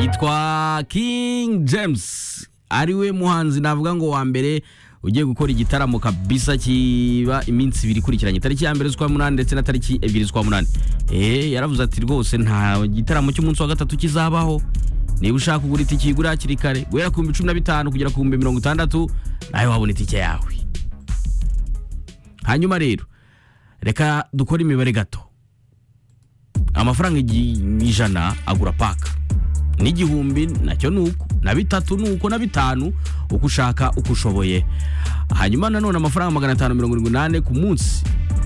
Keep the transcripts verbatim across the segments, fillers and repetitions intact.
yitwa King James, ariwe muhanzi navuga ngo wa mbere ugiye gukora igitaramo kabisa kiba iminsi ibiri kurikiranye, tariki ya mbere z'ukwa munani ndetse na tariki ebyiri z'ukwa munani. Eh yaravuze ati rwose nta gitaramo cy'umunsi wa gatatu kizabaho, niba ushaka kugura itike igura hakiri kare guhera ku cumi na bitanu kugera ku mirongo itandatu nawe wabona itike yawe. Hanyuma rero reka dukora imibare gato. Amafaranga ijana agura paka, n'igihumbi nacyo nuko, na bitatu nuko, na bitanu uko ushaka uko ushoboye. Hanyuma nanone amafaranga magana atanu mirongo irindwi n'ane ku munsi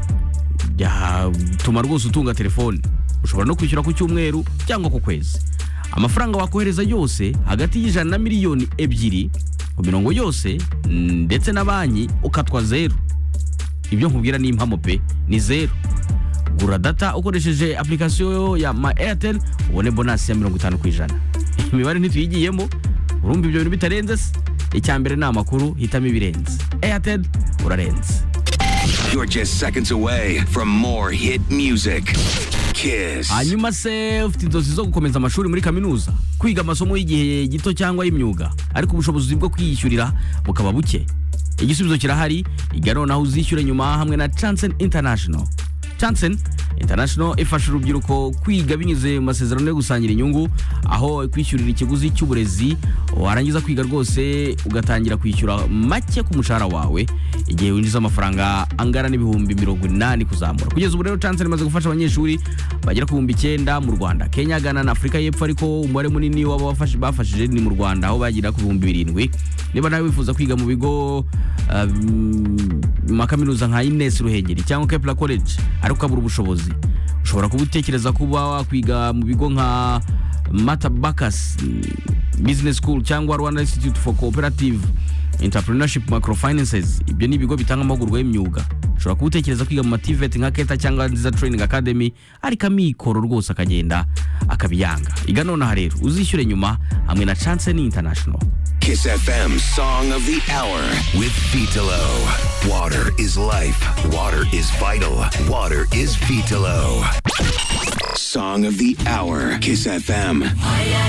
yatuma rwose utunga telefone, ushobora no kwishyura ku cyumweru cyangwa ku kwezi. Amafaranga wakohereza yose hagati y'ijana na miliyoni ebyiri ku mirongo yose ndetse na banki ukatwa zero. Ibyo nkubwira ni impamo pe, ni zero. Gura data ukoresheje application ya My Airtel ubone bonus ya mirongo itanu ku ijana. Imibare ntituyigiyemo, urumva ibyo bintu bitarenze se. Icyambere ni amakuru, hitamo ibirenze. Airtel urarenze. You're just seconds away from more hit music. Kiss. Hanyuma se ufite inzozi zo gukomeza amashuri muri kaminuza, kwiga amasomo y'igihe gito cyangwa y'imyuga ariko ubushobozi bwo kwiyishyurira bukaba buke? Igisubizo kirahari, igano naho uzishyura nyuma hamwe na Chansen International. Chansen International ifasha urubyiruko kwiga binyuze mu masezerano yo gusangira inyungu, aho kwishyurira ikiguzi cy'uburezi warangiza kwiga rwose ugatangira kwishyura make ku mushahara wawe igihe winjiza amafaranga angana n'ibihumbi mirongo inani kuzamura. Kugeza ubu rero Chansen imaze gufasha abanyeshuri bagera ku bihumbi icyenda mu Rwanda, Kenya, Ghana na Afurika y'Epfo, ariko umubare munini w'abo bafashe bafashije ni mu Rwanda aho bagira ku bihumbi birindwi. Niba nawe wifuza kwiga mu bigo makaminuza nka Ines Ruhengeri cyangwa Kepler College ariko ukabura ubushobozi, ushobora kuba utekereza kuba wakwiga mu bigo nka Mata Bacchus Business School cyangwa Rwanda Institute for Cooperative Entrepreneurship Microfinances. Ibyo ni ibigo bitanga amahugurwa y'imyuga. Ushobora kuba utekereza kwiga mu Mativet nka Keta cyangwa Nziza Training Academy, ariko amikoro rwose akagenda akabiyanga. Iga nonaha rero uzishyure nyuma hamwe na Chansen International. Kiss F M Song of the Hour with Vitalo. Water is life. Water is vital. Water is Vitalo. Song of the Hour. Kiss F M.